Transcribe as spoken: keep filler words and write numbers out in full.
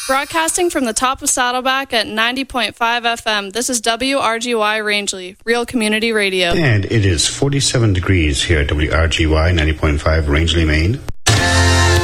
Broadcasting from the top of Saddleback at ninety point five F M, this is W R G Y Rangeley, Real Community Radio. And it is forty-seven degrees here at W R G Y ninety point five Rangeley, Maine.